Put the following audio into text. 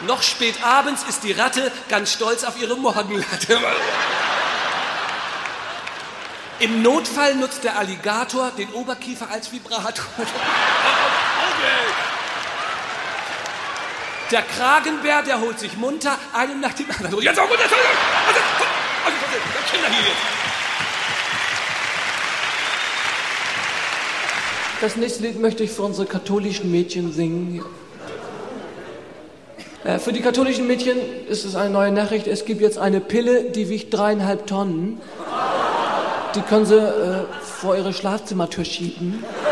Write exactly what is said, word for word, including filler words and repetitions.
Noch spät abends ist die Ratte ganz stolz auf ihre Morgenlatte. Im Notfall nutzt der Alligator den Oberkiefer als Vibrator. Der Kragenbär, der holt sich munter einen nach dem anderen. Jetzt auch munter! Also, Kinder hier jetzt. Das nächste Lied möchte ich für unsere katholischen Mädchen singen. Äh, für die katholischen Mädchen ist es eine neue Nachricht. Es gibt jetzt eine Pille, die wiegt dreieinhalb Tonnen. Die können sie äh, vor ihre Schlafzimmertür schieben.